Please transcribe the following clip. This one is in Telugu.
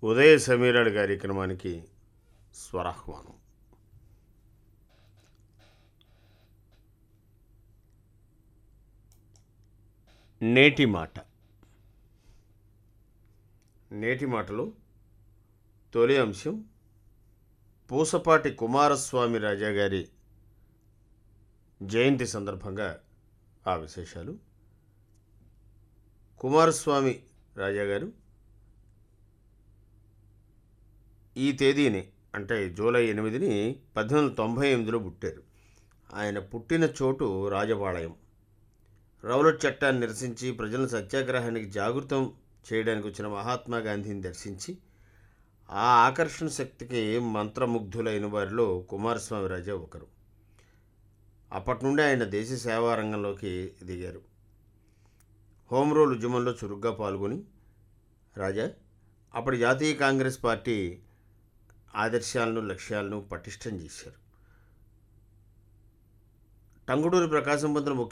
ఉదయ సమీరాడు కార్యక్రమానికి స్వరాహ్వానం. నేటి మాట. నేటి మాటలో తొలి అంశం పూసపాటి కుమారస్వామి రాజా గారి జయంతి సందర్భంగా ఆ విశేషాలు. కుమారస్వామి రాజా గారు ఈ తేదీని అంటే జూలై 8ని 1898లో పుట్టారు. ఆయన పుట్టిన చోటు రాజపాళయం. రౌలట్ చట్టాన్ని నిరసించి ప్రజలను సత్యాగ్రహానికి జాగృతం చేయడానికి వచ్చిన మహాత్మా గాంధీని దర్శించి ఆ ఆకర్షణ శక్తికి మంత్రముగ్ధులైన వారిలో కుమారస్వామి రాజా ఒకరు. అప్పటి నుండి ఆయన దేశ సేవా రంగంలోకి దిగారు. హోమ్ రూల్ ఉద్యమంలో చురుగ్గా పాల్గొని రాజా అప్పటి జాతీయ కాంగ్రెస్ పార్టీ ఆదర్శాలను లక్ష్యాలను పటిష్టం చేశారు. టంగుటూరి ప్రకాశం పంతులు